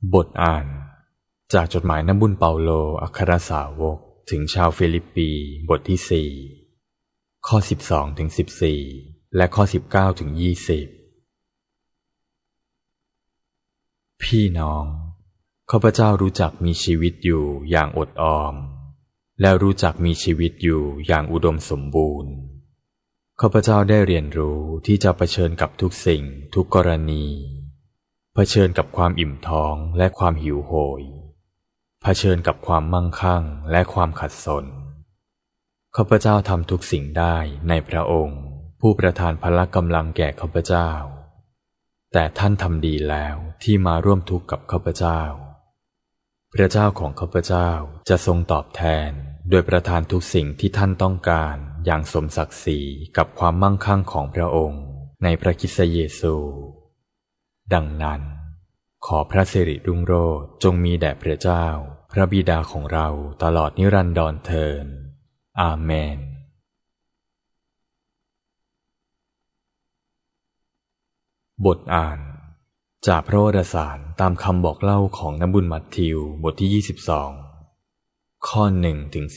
บทอ่านจากจดหมายน้ำบุญเปาโลอัครสาวกถึงชาวฟิลิปปีบทที่4ข้อ12ถึง14และข้อ19ถึง20พี่น้องข้าพเจ้ารู้จักมีชีวิตอยู่อย่างอดออมและรู้จักมีชีวิตอยู่อย่างอุดมสมบูรณ์ข้าพเจ้าได้เรียนรู้ที่จะเผชิญกับทุกสิ่งทุกกรณีเผชิญกับความอิ่มท้องและความหิวโหยเผชิญกับความมั่งคั่งและความขัดสนข้าพเจ้าทำทุกสิ่งได้ในพระองค์ผู้ประทานพละกำลังแก่ข้าพเจ้าแต่ท่านทำดีแล้วที่มาร่วมทุกข์กับข้าพเจ้าพระเจ้าของข้าพเจ้าจะทรงตอบแทนโดยประทานทุกสิ่งที่ท่านต้องการอย่างสมศักดิ์ศรีกับความมั่งคั่งของพระองค์ในพระคริสต์เยซูดังนั้นขอพระสิริรุ่งโรจน์จงมีแด่พระเจ้าพระบิดาของเราตลอดนิรันดรเทอญอาเมนบทอ่านจากพระวรสารตามคำบอกเล่าของน้ำบุญมัทธิวบทที่22ข้อ1ถึง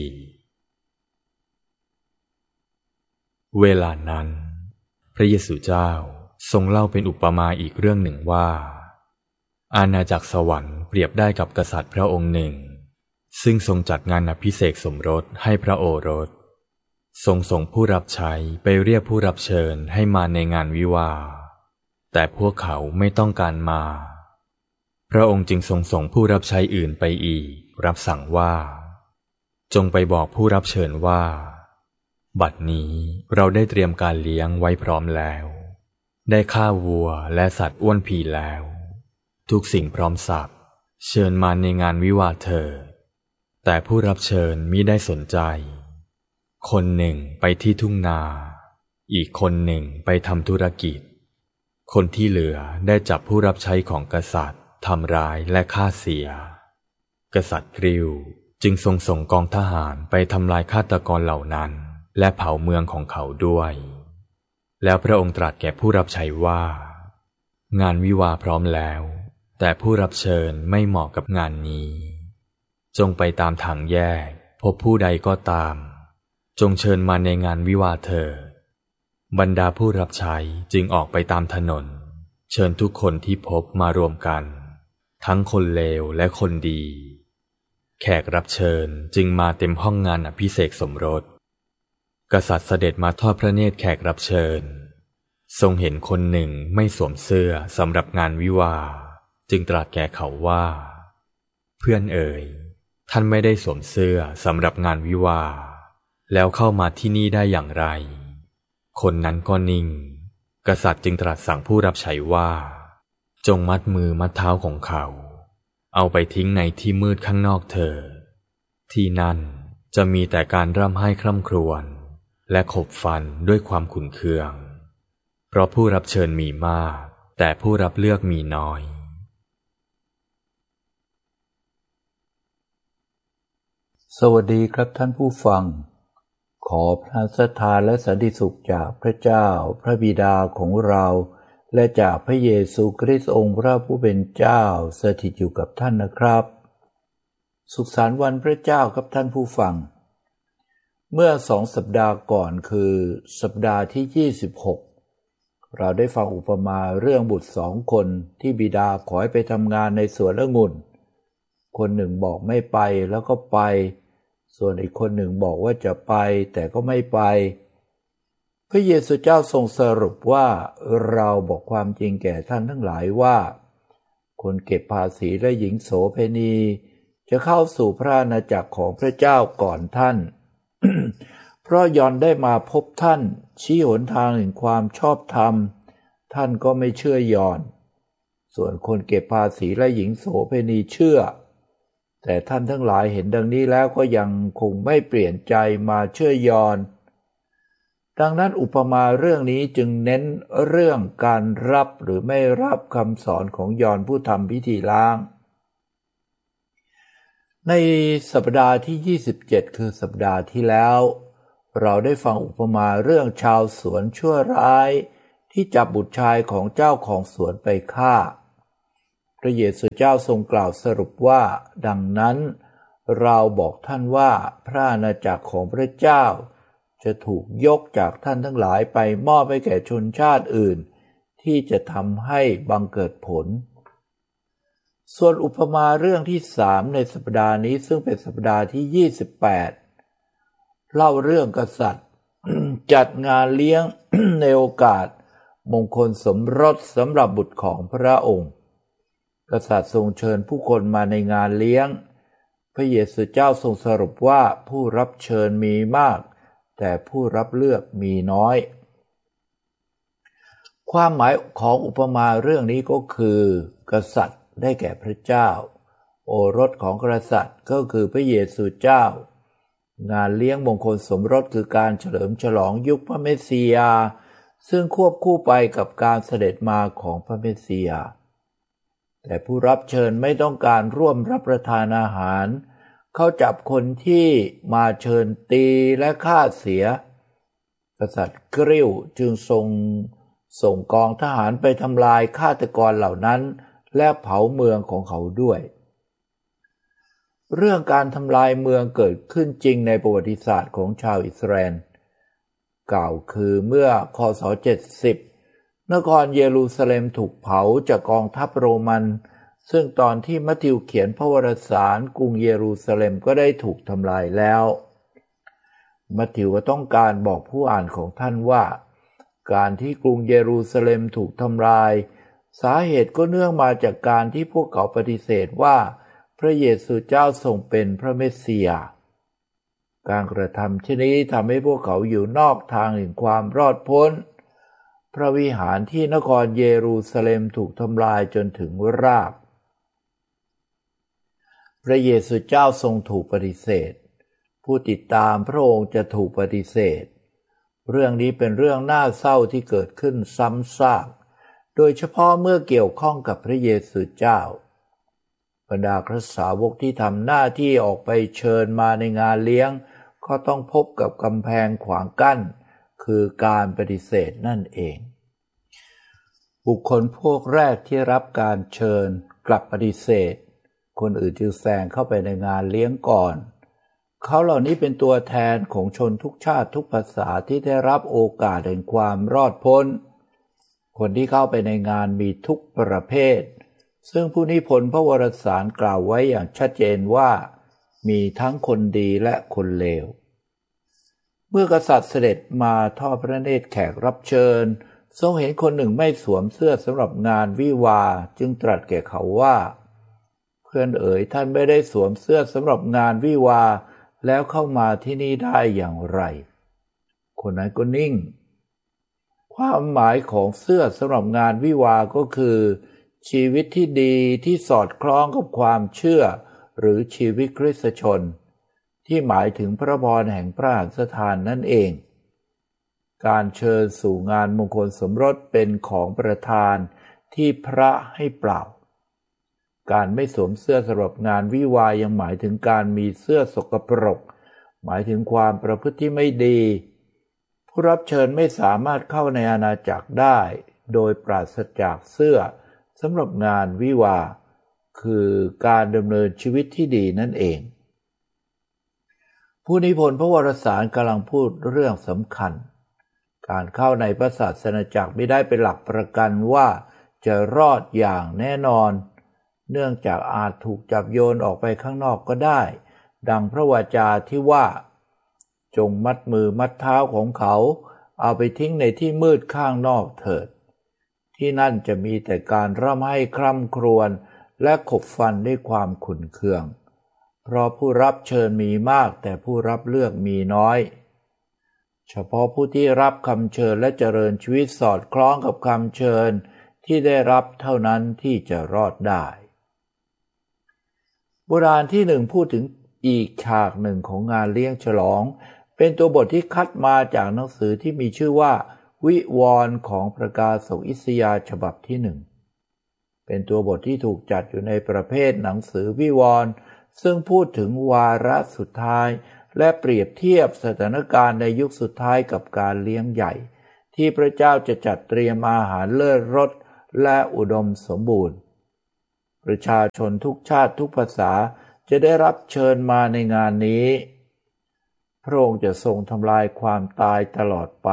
14เวลานั้นพระเยซูเจ้าทรงเล่าเป็นอุปมาอีกเรื่องหนึ่งว่าอาณาจักรสวรรค์เปรียบได้กับกษัตริย์พระองค์หนึ่งซึ่งทรงจัดงานอภิเษกสมรสให้พระโอรสทรงส่งผู้รับใช้ไปเรียกผู้รับเชิญให้มาในงานวิวาห์แต่พวกเขาไม่ต้องการมาพระองค์จึงทรงส่งผู้รับใช้อื่นไปอีกรับสั่งว่าจงไปบอกผู้รับเชิญว่าบัดนี้เราได้เตรียมการเลี้ยงไว้พร้อมแล้วได้ฆ่าวัวและสัตว์อ้วนผีแล้วทุกสิ่งพร้อมสับเชิญมาในงานวิวาห์เถิดแต่ผู้รับเชิญมิได้สนใจคนหนึ่งไปที่ทุ่งนาอีกคนหนึ่งไปทำธุรกิจคนที่เหลือได้จับผู้รับใช้ของกษัตริย์ทำร้ายและฆ่าเสียกษัตริย์กริ้วจึงทรงส่งกองทหารไปทำลายฆาตกรเหล่านั้นและเผาเมืองของเขาด้วยแล้วพระองค์ตรัสแก่ผู้รับใช้ว่างานวิวาห์พร้อมแล้วแต่ผู้รับเชิญไม่เหมาะกับงานนี้จงไปตามทางแยกพบผู้ใดก็ตามจงเชิญมาในงานวิวาห์เถิดบรรดาผู้รับใช้จึงออกไปตามถนนเชิญทุกคนที่พบมารวมกันทั้งคนเลวและคนดีแขกรับเชิญจึงมาเต็มห้องงานอภิเษกสมรสกษัตริย์เสด็จมาทอดพระเนตรแขกรับเชิญทรงเห็นคนหนึ่งไม่สวมเสื้อสำหรับงานวิวาห์จึงตรัสแก่เขาว่าเพื่อนเอ๋ยท่านไม่ได้สวมเสื้อสำหรับงานวิวาห์แล้วเข้ามาที่นี่ได้อย่างไรคนนั้นก็นิ่งกษัตริย์จึงตรัสสั่งผู้รับใช้ว่าจงมัดมือมัดเท้าของเขาเอาไปทิ้งในที่มืดข้างนอกเถิดที่นั่นจะมีแต่การร่ำไห้คร่ำครวญและขบฟันด้วยความขุ่นเคืองเพราะผู้รับเชิญมีมากแต่ผู้รับเลือกมีน้อยสวัสดีครับท่านผู้ฟังขอพระศรัทธาและสันติสุขจากพระเจ้าพระบิดาของเราและจากพระเยซูคริสต์องค์พระผู้เป็นเจ้าสถิตอยู่กับท่านนะครับสุขสันต์วันพระเจ้าครับท่านผู้ฟังเมื่อ2 สัปดาห์ก่อนคือสัปดาห์ที่26เราได้ฟังอุปมาเรื่องบุตร2 คนที่บิดาขอให้ไปทำงานในสวนองุ่นคนหนึ่งบอกไม่ไปแล้วก็ไปส่วนอีกคนหนึ่งบอกว่าจะไปแต่ก็ไม่ไปพระเยซูเจ้าทรงสรุปว่าเราบอกความจริงแก่ท่านทั้งหลายว่าคนเก็บภาษีและหญิงโสเภณีจะเข้าสู่พระอาณาจักรของพระเจ้าก่อนท่าน เพราะยอนได้มาพบท่านชี้หนทางแห่งความชอบธรรมท่านก็ไม่เชื่อยอนส่วนคนเก็บภาษีและหญิงโสเภณีเชื่อแต่ท่านทั้งหลายเห็นดังนี้แล้วก็ยังคงไม่เปลี่ยนใจมาเชื่อยอนดังนั้นอุปมาเรื่องนี้จึงเน้นเรื่องการรับหรือไม่รับคำสอนของยอนผู้ทำพิธีล้างในสัปดาห์ที่27คือสัปดาห์ที่แล้วเราได้ฟังอุปมาเรื่องชาวสวนชั่วร้ายที่จับบุตรชายของเจ้าของสวนไปฆ่าพระเยซูเจ้าทรงกล่าวสรุปว่าดังนั้นเราบอกท่านว่าพระอาณาจักรของพระเจ้าจะถูกยกจากท่านทั้งหลายไปมอบให้แก่ชนชาติอื่นที่จะทำให้บังเกิดผลส่วนอุปมาเรื่องที่3ในสัปดาห์นี้ซึ่งเป็นสัปดาห์ที่28เล่าเรื่องกษัตริย์ จัดงานเลี้ยง ในโอกาสมงคลสมรสสำหรับบุตรของพระองค์กษัตริย์ทรงเชิญผู้คนมาในงานเลี้ยงพระเยซูเจ้าทรงสรุปว่าผู้รับเชิญมีมากแต่ผู้รับเลือกมีน้อยความหมายของอุปมาเรื่องนี้ก็คือกษัตริย์ได้แก่พระเจ้าโอรสของกษัตริย์ก็คือพระเยซูเจ้างานเลี้ยงมงคลสมรสคือการเฉลิมฉลองยุคพระเมสสิยาซึ่งควบคู่ไปกับการเสด็จมาของพระเมสสิยาแต่ผู้รับเชิญไม่ต้องการร่วมรับประทานอาหารเขาจับคนที่มาเชิญตีและฆ่าเสียกษัตริย์กริ้วจึงส่งกองทหารไปทำลายฆาตกรเหล่านั้นและเผาเมืองของเขาด้วยเรื่องการทำลายเมืองเกิดขึ้นจริงในประวัติศาสตร์ของชาวอิสราเอลกล่าวคือเมื่อคศ70นครเยรูซาเล็มถูกเผาจากกองทัพโรมันซึ่งตอนที่มัทธิวเขียนพระวารสารกรุงเยรูซาเล็มก็ได้ถูกทำลายแล้วมัทธิวก็ต้องการบอกผู้อ่านของท่านว่าการที่กรุงเยรูซาเล็มถูกทำลายสาเหตุก็เนื่องมาจากการที่พวกเขาปฏิเสธว่าพระเยซูเจ้าทรงเป็นพระเมสสิยาการกระทำเช่นนี้ทำให้พวกเขาอยู่นอกทางแห่งความรอดพ้นพระวิหารที่นครเยรูซาเล็มถูกทำลายจนถึงรากพระเยซูเจ้าทรงถูกปฏิเสธผู้ติดตามพระองค์จะถูกปฏิเสธเรื่องนี้เป็นเรื่องน่าเศร้าที่เกิดขึ้นซ้ำซากโดยเฉพาะเมื่อเกี่ยวข้องกับพระเยซูเจ้าบรรดาคริสตสาวกที่ทำหน้าที่ออกไปเชิญมาในงานเลี้ยงก็ต้องพบกับกำแพงขวางกั้นคือการปฏิเสธนั่นเองบุคคลพวกแรกที่รับการเชิญกลับปฏิเสธคนอื่นจึงแซงเข้าไปในงานเลี้ยงก่อนเขาเหล่านี้เป็นตัวแทนของชนทุกชาติทุกภาษาที่ได้รับโอกาสแห่งความรอดพ้นคนที่เข้าไปในงานมีทุกประเภทซึ่งผู้นิพนธ์พระวารสารกล่าวไว้อย่างชัดเจนว่ามีทั้งคนดีและคนเลวเมื่อกษัตริย์เสด็จมาทอดพระเนตรแขกรับเชิญทรงเห็นคนหนึ่งไม่สวมเสื้อสำหรับงานวิวาห์จึงตรัสแก่เขาว่าเพื่อนเอ๋ยท่านไม่ได้สวมเสื้อสำหรับงานวิวาห์แล้วเข้ามาที่นี่ได้อย่างไรคนนั้นก็นิ่งความหมายของเสื้อสำหรับงานวิวาห์ก็คือชีวิตที่ดีที่สอดคล้องกับความเชื่อหรือชีวิตคริสตชนที่หมายถึงพระพรแห่งพระหัตถทานนั่นเองการเชิญสู่งานมงคลสมรสเป็นของประธานที่พระให้เปล่าการไม่สวมเสื้อสำหรับงานวิวาห์ยังหมายถึงการมีเสื้อสกปรกหมายถึงความประพฤติที่ไม่ดีผู้รับเชิญไม่สามารถเข้าในอาณาจักรได้โดยปราศจากเสื้อสำหรับงานวิวาห์คือการดำเนินชีวิตที่ดีนั่นเองผู้นิพนธ์พระวารสารกำลังพูดเรื่องสำคัญการเข้าในพระศาสนาจักรไม่ได้เป็นหลักประกันว่าจะรอดอย่างแน่นอนเนื่องจากอาจถูกจับโยนออกไปข้างนอกก็ได้ดังพระวจาที่ว่าจงมัดมือมัดเท้าของเขาเอาไปทิ้งในที่มืดข้างนอกเถิดที่นั่นจะมีแต่การร่ำไห้คร่ำครวญและขบฟันด้วยความขุ่นเคืองเพราะผู้รับเชิญมีมากแต่ผู้รับเลือกมีน้อยเฉพาะผู้ที่รับคำเชิญและเจริญชีวิตสอดคล้องกับคำเชิญที่ได้รับเท่านั้นที่จะรอดได้โบราณที่1พูดถึงอีกฉากหนึ่งของงานเลี้ยงฉลองเป็นตัวบทที่คัดมาจากหนังสือที่มีชื่อว่าวิวรณ์ของประกาศกอิสยาห์ฉบับที่1เป็นตัวบทที่ถูกจัดอยู่ในประเภทหนังสือวิวรณ์ซึ่งพูดถึงวาระสุดท้ายและเปรียบเทียบสถานการณ์ในยุคสุดท้ายกับการเลี้ยงใหญ่ที่พระเจ้าจะจัดเตรียมอาหารเลิศรสและอุดมสมบูรณ์ประชาชนทุกชาติทุกภาษาจะได้รับเชิญมาในงานนี้พระองค์จะทรงทำลายความตายตลอดไป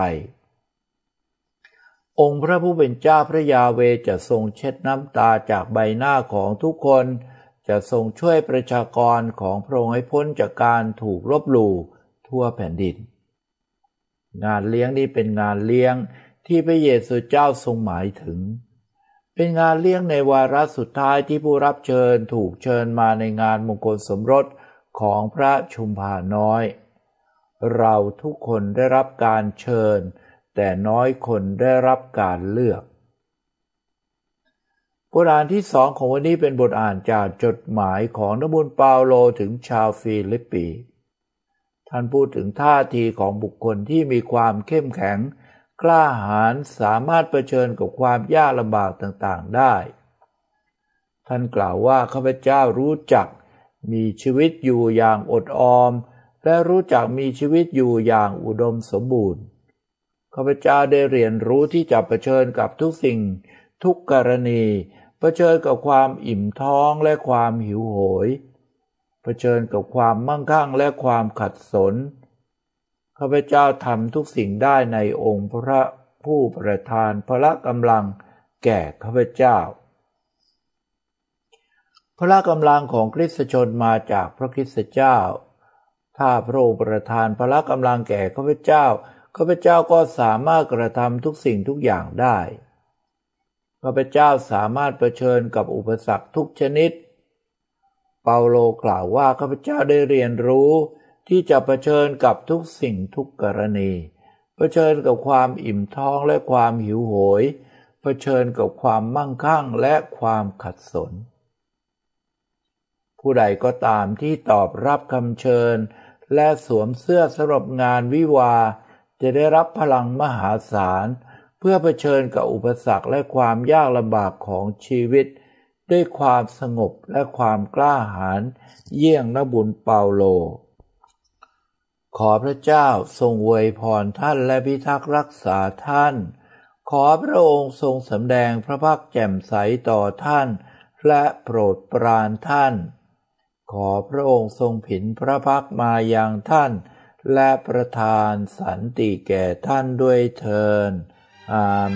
องค์พระผู้เป็นเจ้าพระยาเวห์จะทรงเช็ดน้ำตาจากใบหน้าของทุกคนจะทรงช่วยประชากรของพระองค์ให้พ้นจากการถูกลบหลู่ทั่วแผ่นดินงานเลี้ยงนี้เป็นงานเลี้ยงที่พระเยซูเจ้าทรงหมายถึงเป็นงานเลี้ยงในวาระสุดท้ายที่ผู้รับเชิญถูกเชิญมาในงานมงคลสมรสของพระชุมพาน้อยเราทุกคนได้รับการเชิญแต่น้อยคนได้รับการเลือกบทอ่านที่2ของวันนี้เป็นบทอ่านจากจดหมายของนบุญเปาโลถึงชาวฟิลิปปีท่านพูดถึงท่าทีของบุคคลที่มีความเข้มแข็งกล้าหาญสามารถเผชิญกับความยากลำบากต่างๆได้ท่านกล่าวว่าข้าพเจ้ารู้จักมีชีวิตอยู่อย่างอดออมและรู้จักมีชีวิตอยู่อย่างอุดมสมบูรณ์ข้าพเจ้าได้เรียนรู้ที่จะเผชิญกับทุกสิ่งทุกกรณีเผชิญกับความอิ่มท้องและความหิวโหยเผชิญกับความมั่งคั่งและความขัดสนข้าพเจ้าทำทุกสิ่งได้ในองค์พระผู้ประทานพละกำลังแก่ข้าพเจ้าพละกำลังของคริสตชนมาจากพระคริสตเจ้าถ้าพระองค์ประทานพละกำลังแก่ข้าพเจ้าข้าพเจ้าก็สามารถกระทำทุกสิ่งทุกอย่างได้ข้าพเจ้าสามารถเผชิญกับอุปสรรคทุกชนิดเปาโลกล่าวว่าข้าพเจ้าได้เรียนรู้ที่จะเผชิญกับทุกสิ่งทุกกรณีเผชิญกับความอิ่มท้องและความหิวโหยเผชิญกับความมั่งคั่งและความขัดสนผู้ใดก็ตามที่ตอบรับคำเชิญและสวมเสื้อสำหรับงานวิวาห์จะได้รับพลังมหาศาลเพื่อเผชิญกับอุปสรรคและความยากลำบากของชีวิตด้วยความสงบและความกล้าหาญเยี่ยงนบุญเปาโลขอพระเจ้าทรงอวยพรท่านและพิทักษ์รักษาท่านขอพระองค์ทรงสำแดงพระพักแจ่มใสต่อท่านและโปรดปรานท่านขอพระองค์ทรงผินพระพักมายังท่านและประทานสันติแก่ท่านด้วยเถิดอา